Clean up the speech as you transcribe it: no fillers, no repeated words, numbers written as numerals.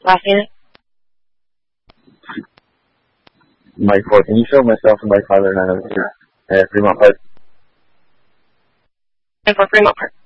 Last unit. Mike 4, can you show myself and Mike 509 over here at Fremont Park? And for Fremont Park.